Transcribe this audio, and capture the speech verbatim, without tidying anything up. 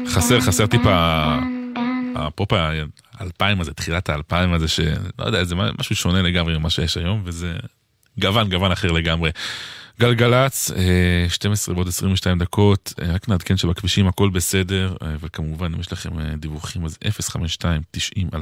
חסר, חסר טיפה, הפופ האלפיים הזה, תחילת האלפיים הזה, שלא יודע, זה משהו שונה לגמרי ממה שיש היום, וזה גוון, גוון אחר לגמרי. גלגלץ, שתים עשרה ועוד עשרים ושתיים דקות, רק נעדכן שבכבישים הכל בסדר, וכמובן אם יש לכם דיווחים אז אפס חמש שתיים תשעים